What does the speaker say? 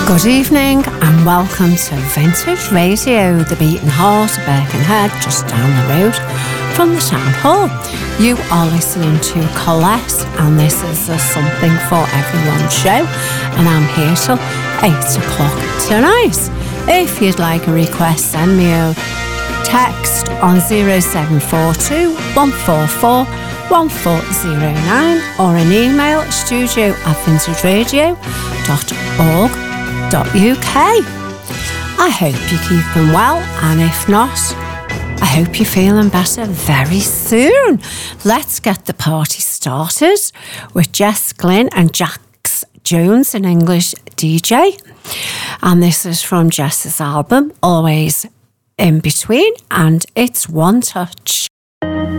Good evening and welcome to Vintage Radio, the beating heart of Birkenhead, just down the road from the town hall. You are listening to Colette, and this is the Something for Everyone show, and I'm here till 8 o'clock tonight. If you'd like a request, send me a text on 0742 144 1409 or an email studio@vintageradio.org.uk. I hope you're keeping well, and if not, I hope you're feeling better very soon. Let's get the party started with Jess Glynn and Jax Jones, an English DJ. And this is from Jess's album, Always in Between, and it's One Touch.